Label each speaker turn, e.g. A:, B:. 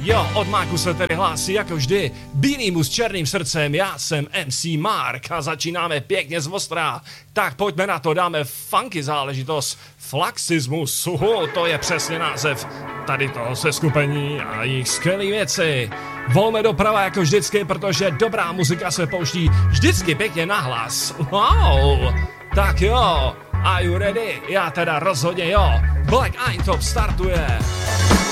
A: Jo, od Máku se tedy hlásí jako vždy bílýmu s černým srdcem, já jsem MC Mark a začínáme pěkně zvostrá. Tak pojďme na to, dáme funky záležitost, flaxismus, to je přesně název tady toho seskupení a jejich skvělý věci. Volme doprava jako vždycky, protože dobrá muzika se pouští vždycky pěkně nahlas. Wow, tak jo, are you ready? Já teda rozhodně jo. Black Eye Top startuje.